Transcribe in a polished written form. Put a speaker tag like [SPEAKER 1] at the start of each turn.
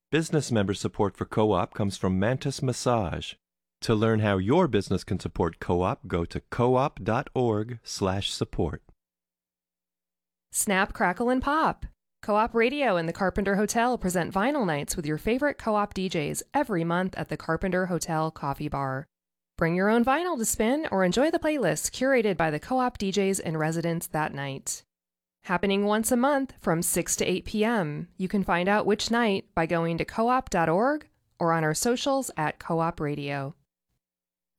[SPEAKER 1] Business member support for Co-op comes from Mantis Massage. To learn how your business can support Co-op, go to coop.org/support.
[SPEAKER 2] Snap, crackle, and pop! Co-op Radio and the Carpenter Hotel present vinyl nights with your favorite Co-op DJs every month at the Carpenter Hotel Coffee Bar. Bring your own vinyl to spin or enjoy the playlists curated by the Co-op DJs in residence that night. Happening once a month from 6 to 8 p.m. You can find out which night by going to coop.org or on our socials at Co-op Radio.